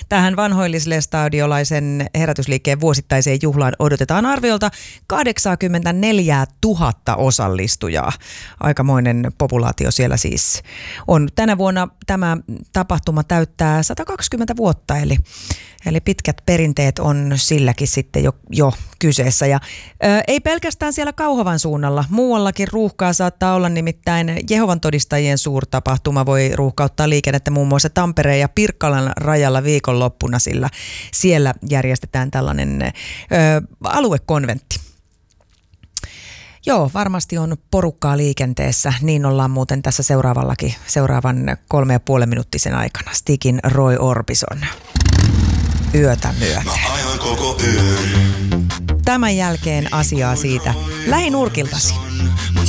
Tähän vanhoillislestadiolaisen herätysliikkeen vuosittaiseen juhlaan odotetaan arviolta 84 000 osallistujaa. Aikamoinen populaatio siellä siis on. Tänä vuonna tämä tapahtuma täyttää 120 vuotta, eli pitkät perinteet on silläkin sitten jo kyseessä. Ja ei pelkästään siellä Kauhavan suunnalla, muuallakin ruuhkaa saattaa olla, nimittäin Jehovan todistajien suurtapahtuma voi ruuhkauttaa liikennettä muun muassa Tampereen ja Pirkkalan rajalla viikonloppuna, sillä siellä järjestetään tällainen aluekonventti. Joo, varmasti on porukkaa liikenteessä. Niin ollaan muuten tässä seuraavan 3,5 minuuttisen aikana. Stigin Roy Orbison. Yötä myöten. Tämän jälkeen asiaa siitä lähinurkiltasi.